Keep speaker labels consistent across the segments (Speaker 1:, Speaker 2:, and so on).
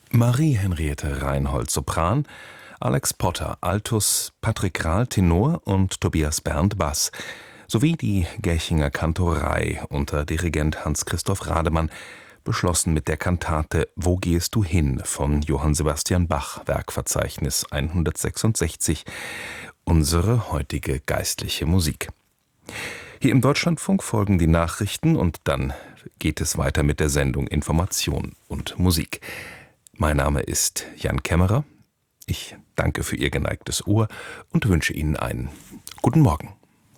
Speaker 1: Marie-Henriette Reinhold Sopran, Alex Potter Altus, Patrick Krahl Tenor und Tobias Berndt Bass, sowie die Gächinger Kantorei unter Dirigent Hans-Christoph Rademann, beschlossen mit der Kantate »Wo gehst du hin« von Johann Sebastian Bach, Werkverzeichnis 166, unsere heutige geistliche Musik. Hier im Deutschlandfunk folgen die Nachrichten und dann geht es weiter mit der Sendung Information und Musik. Mein Name ist Jan Kämmerer. Ich danke für Ihr geneigtes Ohr und wünsche Ihnen einen guten Morgen.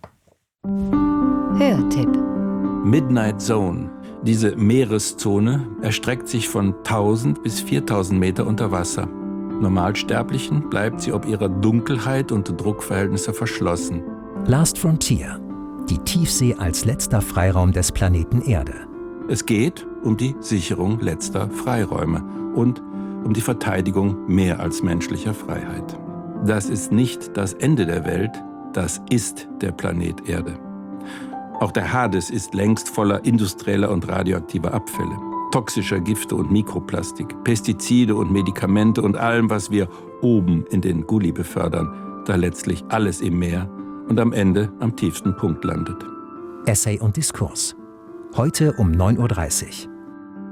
Speaker 2: Hörtipp:
Speaker 3: Midnight Zone. Diese Meereszone erstreckt sich von 1000 bis 4000 Meter unter Wasser. Normalsterblichen bleibt sie ob ihrer Dunkelheit und Druckverhältnisse verschlossen.
Speaker 4: Last Frontier. Die Tiefsee als letzter Freiraum des Planeten Erde.
Speaker 3: Es geht um die Sicherung letzter Freiräume und um die Verteidigung mehr als menschlicher Freiheit. Das ist nicht das Ende der Welt, das ist der Planet Erde. Auch der Hades ist längst voller industrieller und radioaktiver Abfälle, toxischer Gifte und Mikroplastik, Pestizide und Medikamente und allem, was wir oben in den Gully befördern, da letztlich alles im Meer und am Ende am tiefsten Punkt landet.
Speaker 4: Essay und Diskurs. Heute um 9:30 Uhr.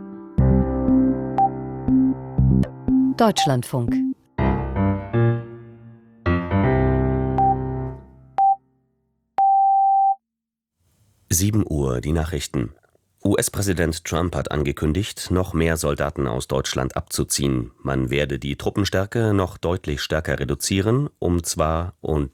Speaker 2: Deutschlandfunk.
Speaker 5: Uhr, die Nachrichten. US-Präsident Trump hat angekündigt, noch mehr Soldaten aus Deutschland abzuziehen. Man werde die Truppenstärke noch deutlich stärker reduzieren, und zwar um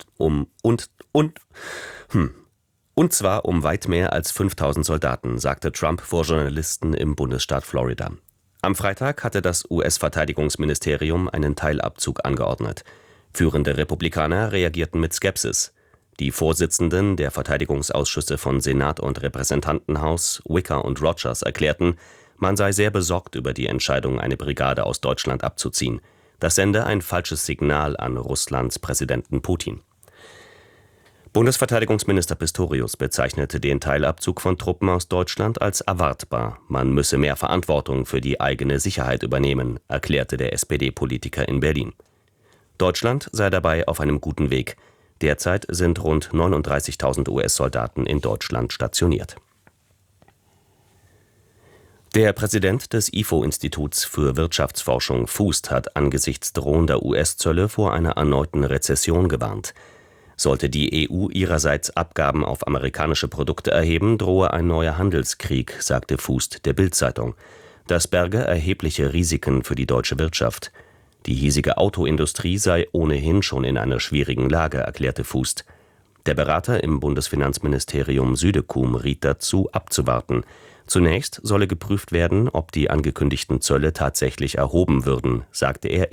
Speaker 5: weit mehr als 5000 Soldaten, sagte Trump vor Journalisten im Bundesstaat Florida. Am Freitag hatte das US-Verteidigungsministerium einen Teilabzug angeordnet. Führende Republikaner reagierten mit Skepsis. Die Vorsitzenden der Verteidigungsausschüsse von Senat und Repräsentantenhaus, Wicker und Rogers, erklärten, man sei sehr besorgt über die Entscheidung, eine Brigade aus Deutschland abzuziehen. Das sende ein falsches Signal an Russlands Präsidenten Putin. Bundesverteidigungsminister Pistorius bezeichnete den Teilabzug von Truppen aus Deutschland als erwartbar. Man müsse mehr Verantwortung für die eigene Sicherheit übernehmen, erklärte der SPD-Politiker in Berlin. Deutschland sei dabei auf einem guten Weg. Derzeit sind rund 39.000 US-Soldaten in Deutschland stationiert. Der Präsident des IFO-Instituts für Wirtschaftsforschung FUST hat angesichts drohender US-Zölle vor einer erneuten Rezession gewarnt. Sollte die EU ihrerseits Abgaben auf amerikanische Produkte erheben, drohe ein neuer Handelskrieg, sagte FUST der Bild-Zeitung. Das berge erhebliche Risiken für die deutsche Wirtschaft. Die hiesige Autoindustrie sei ohnehin schon in einer schwierigen Lage, erklärte FUST. Der Berater im Bundesfinanzministerium Südekum riet dazu, abzuwarten. Zunächst solle geprüft werden, ob die angekündigten Zölle tatsächlich erhoben würden, sagte er